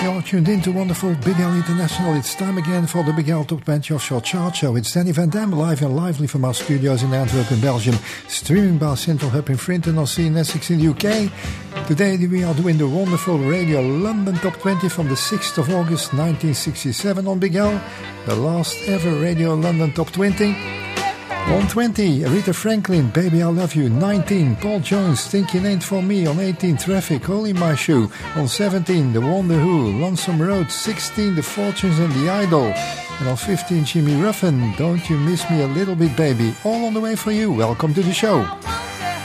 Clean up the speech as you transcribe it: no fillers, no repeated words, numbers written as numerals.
You're tuned in to wonderful Big L International. It's time again for the Big L Top 20 Offshore Chart Show. It's Danny Van Dam, live and lively from our studios in Antwerp in Belgium, streaming by Central Hub in Frinton or C in Essex in the UK. Today we are doing the wonderful Radio London Top 20 from the 6th of August 1967 on Big L, the last ever Radio London Top 20. On 20, Aretha Franklin, Baby I Love You. 19, Paul Jones, Thinking Ain't For Me. On 18, Traffic, Hole in My Shoe. On 17, The Wonder Who, Lonesome Road. 16, The Fortunes and the Idol. And on 15, Jimmy Ruffin, Don't You Miss Me a Little Bit Baby. All on the way for you. Welcome to the show.